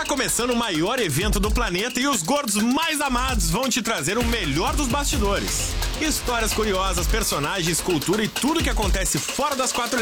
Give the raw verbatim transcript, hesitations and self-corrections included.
Tá começando o maior evento do planeta e os gordos mais amados vão te trazer o melhor dos bastidores. Histórias curiosas, personagens, cultura e tudo que acontece fora das quatro